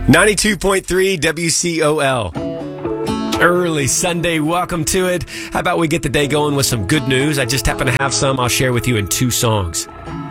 92.3 WCOL. Early Sunday, welcome to it. How about we get the day going with some good news? I just happen to have some I'll share with you in two songs.